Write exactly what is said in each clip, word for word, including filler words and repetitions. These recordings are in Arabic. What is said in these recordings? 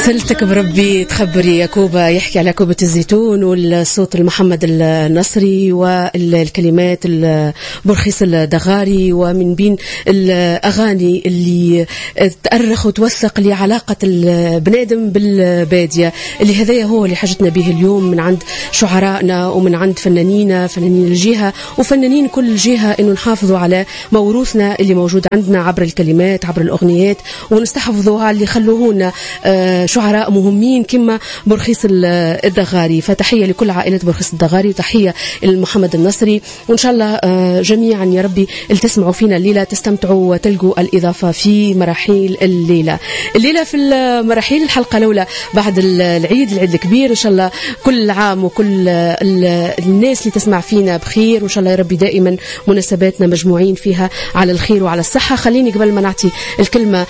سلتك بربي تخبري يا كوبا يحكي على كوبة الزيتون والصوت المحمد النصري والكلمات برخيص الدغاري ومن بين الأغاني اللي تأرخ وتوثق لعلاقة البنادم بالبادية اللي هذايا هو اللي حاجتنا به اليوم من عند شعرائنا ومن عند فنانينا فنانين الجهة وفنانين كل جهة إنه نحافظوا على موروثنا اللي موجود عندنا عبر الكلمات عبر الأغنيات ونستحفظوا على اللي خلوهونا شعراء مهمين كما برخيص الدغاري. فتحية لكل عائلة برخيص الدغاري وتحية لمحمد النصري وإن شاء الله جميعا يا ربي التسمعوا فينا الليلة تستمتعوا وتلقوا الإضافة في مراحيل الليلة الليلة في المراحيل الحلقة الأولى بعد العيد العيد الكبير إن شاء الله كل عام وكل الناس اللي تسمع فينا بخير وإن شاء الله يا ربي دائما مناسباتنا مجموعين فيها على الخير وعلى الصحة. خليني قبل ما نعطي الكلمة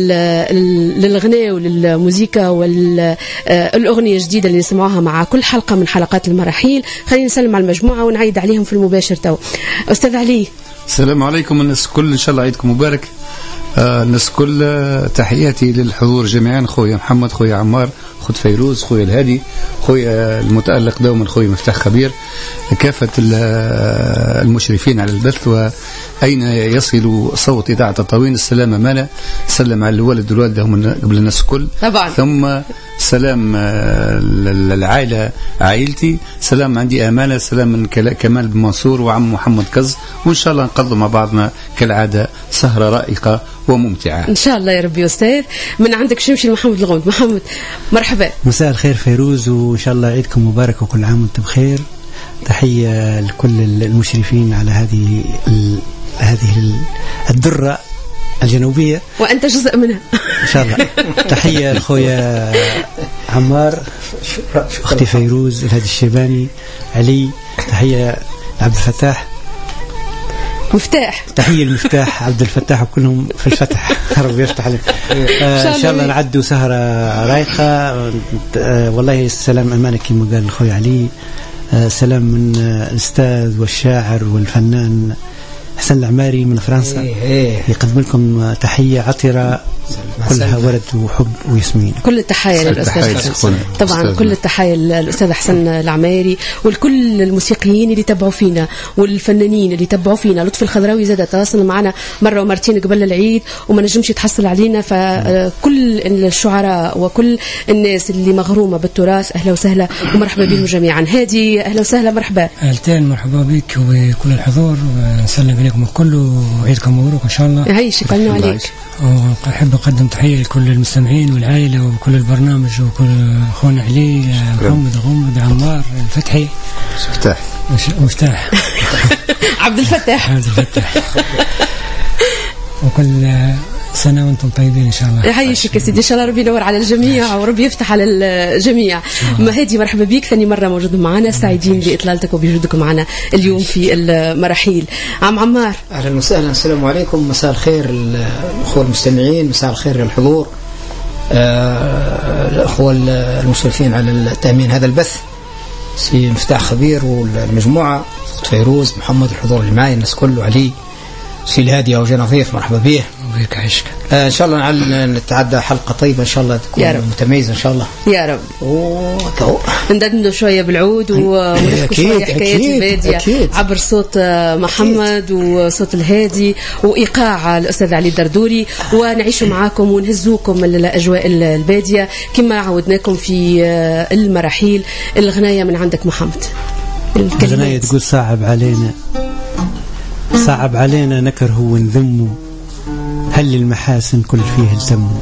للغناء وللموسيقى والأغنية الجديدة اللي نسمعوها مع كل حلقة من حلقات المراحيل خلينا نسلم على المجموعة ونعيد عليهم في المباشر تو. أستاذ علي السلام عليكم الناس كل إن شاء الله عيدكم مبارك. آه الناس كل تحياتي للحضور جميعا خويا محمد خويا عمار خد فيروز خويا الهادي خويا المتألق دوما خويا مفتاح خبير كافة المشرفين على البث وأين يصل صوت إذاعة تطاوين السلام أمانة سلم على الوالد والوالدة هم قبل الناس كل طبعا. ثم سلام للعائلة عائلتي سلام عندي أمانة سلام من كمال بن منصور وعم محمد كز وإن شاء الله نقضي مع بعضنا كالعادة سهرة رائقة وممتعة إن شاء الله يا ربي. أستاذ من عندك شمشي محمد الغمد محمد مرحبا. مساء الخير فيروز وإن شاء الله عيدكم مبارك وكل عام وانتم بخير. تحية لكل المشرفين على هذه هذه الدرة الجنوبية وأنت جزء منها إن شاء الله. تحية لخويا عمار أختي فيروز الهادي الشيباني علي. تحية عبد الفتاح مفتاح. تحية المفتاح عبد الفتاح وكلهم في الفتح ربي يفتح عليك. آه إن شاء الله نعدوا سهرة رايقة. آه والله السلام أمانك كما قال الخوي علي. آه سلام من آه الأستاذ والشاعر والفنان حسن العماري من فرنسا يقدم لكم تحية عطرة كلها ورد وحب وياسمين. كل التحية للأستاذ حسن طبعا كل التحية للأستاذ حسن العماري والكل الموسيقيين اللي تبعوا فينا والفنانين اللي تبعوا فينا. لطفي الخضراوي زاد تواصل معنا مرة ومرتين قبل العيد وما نجمش يتحصل علينا فكل الشعراء وكل الناس اللي مغرومة بالتراث أهلا وسهلا ومرحبا بهم جميعا. هادي أهلا وسهلا مرحبا. أهلتين مرحبا بك وكل الحضور ونسلم عليكم الكل وعيدكم مبروك إن شاء الله. هاي شكرا عليك. وأحب أقدم تحية لكل المستمعين والعائلة وكل البرنامج وكل أخونا علي محمد الغمد عمار الفتحي مفتاح مفتاح عبد الفتاح عبد الفتاح وكل سنة وانتم طيبين إن شاء الله. يحييك يا سيدي إن شاء الله ربي ينور على الجميع وربي يفتح على الجميع. ما هادي مرحبا بك ثاني مرة موجود معنا سعيدين بإطلالتك وبوجودكم معنا اليوم في المراحيل. عم عمار أهلا وسهلا السلام عليكم مساء الخير الأخوة المستمعين مساء الخير للحضور الأخوة المشرفين على التأمين هذا البث سي مفتاح خبير والمجموعة فيروز محمد الحضور اللي معي الناس كله علي سي الهادي أو جنظيف مرحبا به وبيك عشك. آه إن شاء الله نعلن نتعدى حلقة طيبة إن شاء الله تكون متميزة إن شاء الله يا رب. ندندو شوية بالعود ونحكي شوية حكايات البادية عبر صوت محمد أكيد. وصوت الهادي وإيقاع الأستاذ علي الدردوري ونعيش معاكم ونهزوكم الأجواء البادية كما عودناكم في المراحيل. الغناية من عندك محمد. الغناية تقول صعب علينا صعب علينا نكره ونذمه هل المحاسن كل فيه التم